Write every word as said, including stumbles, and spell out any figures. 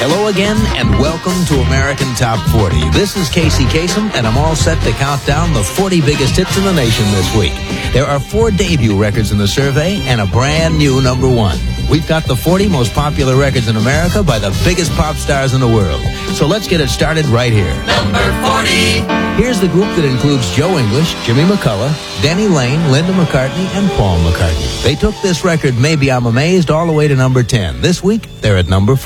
Hello again, and welcome to American Top forty. This is Casey Kasem, and I'm all set to count down the forty biggest hits in the nation this week. There are four debut records in the survey and a brand new number one. We've got the forty most popular records in America by the biggest pop stars in the world. So let's get it started right here. Number forty. Here's the group that includes Joe English, Jimmy McCullough, Denny Lane, Linda McCartney, and Paul McCartney. They took this record, Maybe I'm Amazed, all the way to number ten. This week, they're at number four.